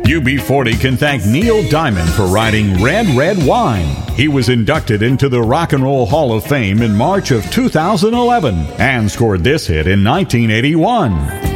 UB40 can thank Neil Diamond for writing Red, Red Wine. He was inducted into the Rock and Roll Hall of Fame in March of 2011 and scored this hit in 1981.